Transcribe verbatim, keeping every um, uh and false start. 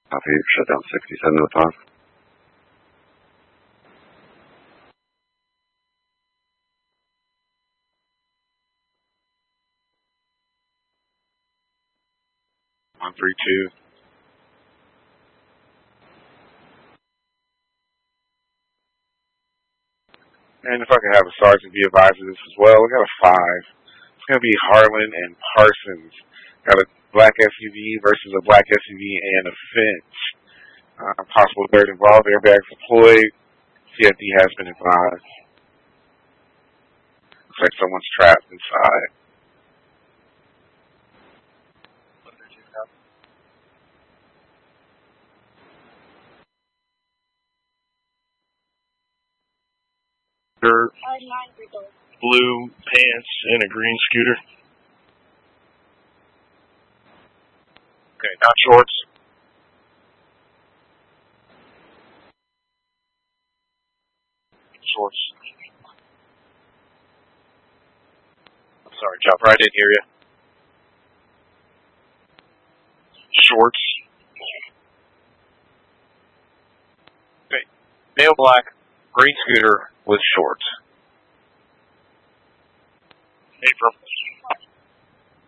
Copy, shut down sixty-seven oh five. one three two. And if I could have a sergeant be advised of this as well, we got a five. It's going to be Harlan and Parsons. Got a black S U V versus a black S U V and a fence. Uh, possible third involved, airbags deployed. C F D has been advised. Looks like someone's trapped inside. Blue pants and a green scooter. Okay, not shorts. Shorts. I'm sorry, Chopper, I didn't hear you. Shorts. Okay, male black, green scooter with shorts. Abram.